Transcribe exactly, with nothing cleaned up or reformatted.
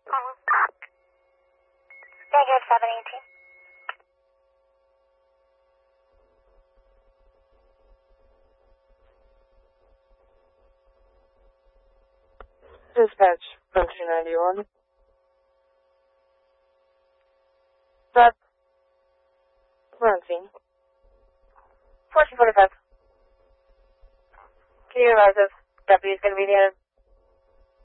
Mm-hmm. Negative seven eighteen. Dispatch from two ninety-one. Stop. We're on scene. fourteen forty-five. Can you advise if deputy's going to be there